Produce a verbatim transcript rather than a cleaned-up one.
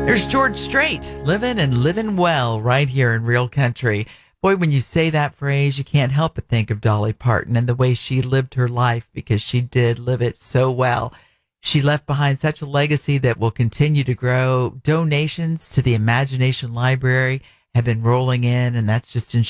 There's George Strait, living and living well right here in real country. Boy, when you say that phrase, you can't help but think of Dolly Parton and the way she lived her life, because she did live it so well. She left behind such a legacy that will continue to grow. Donations to the Imagination Library have been rolling in, and that's just in